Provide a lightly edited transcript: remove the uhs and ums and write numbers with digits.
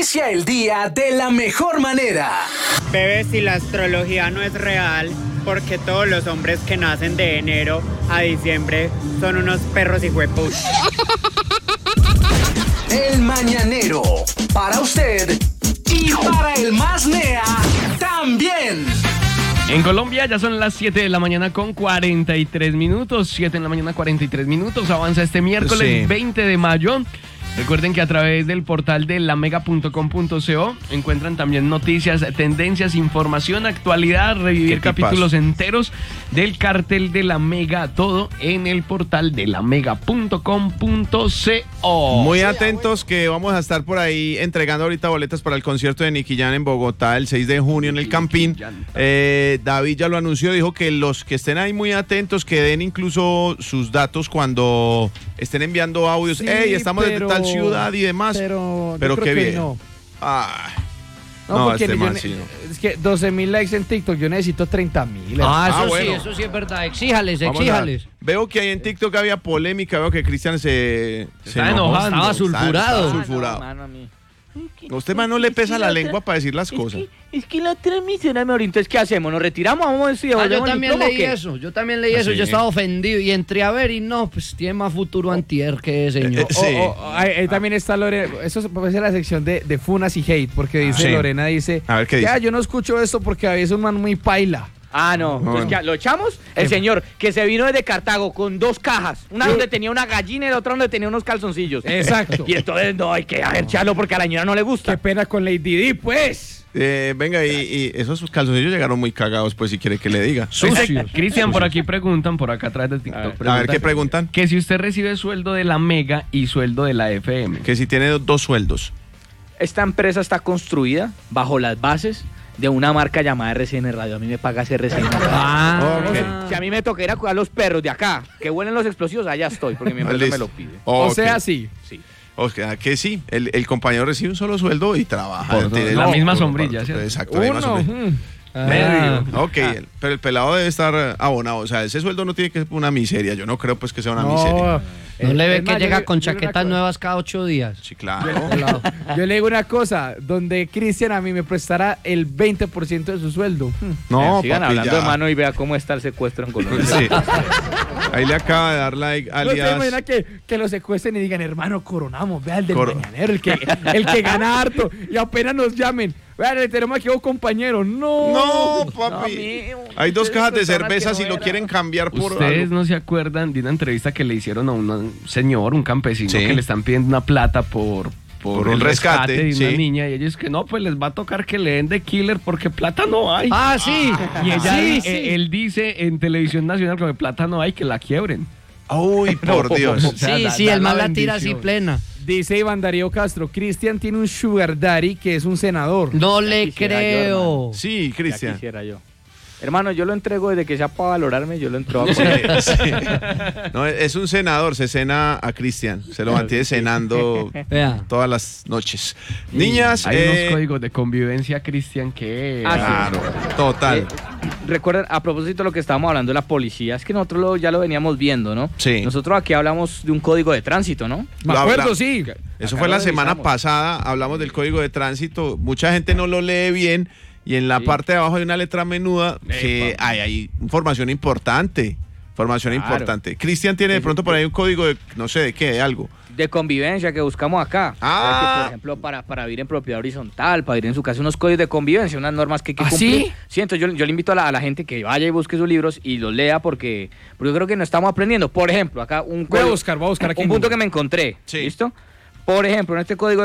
Inicia el día de la mejor manera. Bebé, si la astrología no es real, porque todos los hombres que nacen de enero a diciembre son unos perros hijueputas. El Mañanero, para usted y para el más nea también. En Colombia ya son las 7 de la mañana con 43 minutos. 7 de la mañana 43 minutos. Avanza este miércoles 20 de mayo. Recuerden que a través del portal de lamega.com.co encuentran también noticias, tendencias, información, actualidad, revivir capítulos enteros del Cartel de la Mega, todo en el portal de lamega.com.co. Muy atentos que vamos a estar por ahí entregando ahorita boletas para el concierto de Nicky Jam en Bogotá el 6 de junio en el Campín. David ya lo anunció, dijo que los que estén ahí muy atentos, que den incluso sus datos cuando estén enviando audios. Sí, estamos desde tal ciudad y demás. Pero qué bien. No. No, porque es que 12,000 likes en TikTok, yo necesito 30,000. Eso sí es verdad. Exíjales. Veo que ahí en TikTok había polémica, veo que Cristian se está enojando. Estaba sulfurado. Usted más no le pesa la lengua para decir las cosas. Es que la transmisión es mejor. Entonces, ¿qué hacemos? ¿Nos retiramos? Vamos a decir, yo también leí eso. Yo estaba ofendido y entré a ver y no, pues tiene más futuro antier que señor. Ahí también está Lorena. Eso puede ser la sección de funas y hate, porque dice Lorena, dice, a ver, ¿qué dice? Yo no escucho esto porque a veces es un man muy paila. No. Entonces, ¿qué? ¿Lo echamos? El señor que se vino desde Cartago con 2 cajas. Una donde tenía una gallina y la otra donde tenía unos calzoncillos. Exacto. Y entonces no hay que echarlo porque a la señora no le gusta. Qué pena con Lady Di, pues. Venga, y esos calzoncillos llegaron muy cagados, pues, si quiere que le diga. Cristian, por aquí preguntan, por acá atrás del TikTok. A ver, ¿qué preguntan? Que si usted recibe sueldo de la Mega y sueldo de la FM. Que si tiene 2 sueldos. Esta empresa está construida bajo las bases de una marca llamada RCN Radio. A mí me paga ese RCN Radio. Si a mí me toca ir a cuidar los perros de acá, que huelen los explosivos, allá estoy, porque mi empresa me lo pide. O sea, sí. O sea, que sí, el compañero recibe un solo sueldo y trabaja. La misma sombrilla, ¿cierto? Exacto, la misma sombrilla. Pero el pelado debe estar abonado. O sea, ese sueldo no tiene que ser una miseria. Yo no creo pues que sea una miseria. No le ve que llega con chaquetas nuevas cada 8 días. Sí, claro. Yo le digo una cosa, donde Cristian a mí me prestará el 20% de su sueldo. No, sigan papi, hablando ya. de mano y vea cómo está el secuestro en Colombia. Sí. Ahí le acaba de dar like alias. No se imagina que lo secuestren y digan, hermano, coronamos, vea el del mañanero, el que gana harto, y apenas nos llamen. Vean, le tenemos aquí a un compañero. No, papi. Hay 2 cajas de cerveza si lo quieren cambiar por ¿Ustedes algo. no se acuerdan de una entrevista que le hicieron a un señor, un campesino, que le están pidiendo una plata por un rescate de una niña? Y ellos que no, pues les va a tocar que le den de killer porque plata no hay. Sí. Y ella él dice en Televisión Nacional que plata no hay, que la quiebren. Uy, por Dios. O sea, el man la tira así plena. Dice Iván Darío Castro, Cristian tiene un sugar daddy que es un senador. No le creo. Sí, Cristian. Quisiera yo. Hermano, yo lo entrego desde que sea para valorarme, yo lo entrego a No, es un senador, se cena a Cristian, se lo mantiene cenando todas las noches. Niñas, hay unos códigos de convivencia, Cristian, que claro, total. Recuerden, a propósito de lo que estábamos hablando de la policía, es que nosotros ya lo veníamos viendo, ¿no? Sí. Nosotros aquí hablamos de un código de tránsito, ¿no? Me acuerdo, sí. Eso fue la semana pasada, hablamos del código de tránsito, mucha gente no lo lee bien. Y en la parte de abajo hay una letra menuda que hay información importante. Cristian tiene de pronto por ahí un código de, no sé de qué, de algo. De convivencia que buscamos acá. Que, por ejemplo, para vivir en propiedad horizontal, para vivir en su casa, unos códigos de convivencia, unas normas que hay que cumplir. Sí, entonces yo le invito a la gente que vaya y busque sus libros y los lea porque yo creo que no estamos aprendiendo. Por ejemplo, acá voy a buscar aquí un punto que me encontré. ¿Listo? Por ejemplo, en este código